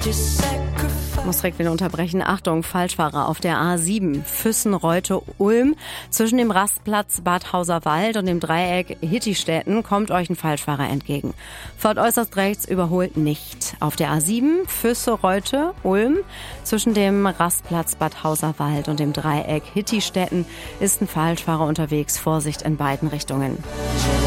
Muss direkt wieder unterbrechen. Achtung, Falschfahrer auf der A7 Füssen-Reute-Ulm. Zwischen dem Rastplatz Bad Hauserwald und dem Dreieck Hittistetten kommt euch ein Falschfahrer entgegen. Fahrt äußerst rechts, überholt nicht. Auf der A7 Füsse-Reute-Ulm. Zwischen dem Rastplatz Bad Hauserwald und dem Dreieck Hittistetten ist ein Falschfahrer unterwegs. Vorsicht in beiden Richtungen.